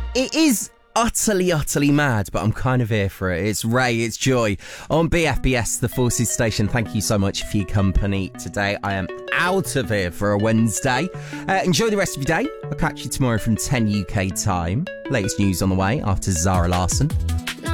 It is utterly mad, but I'm kind of here for it. It's Ray, it's Joy on BFBS, the Forces Station. Thank you so much for your company today. I am out of here for a Wednesday. Enjoy the rest of your day. I'll catch you tomorrow from 10 UK time. Latest news on the way after Zara Larson.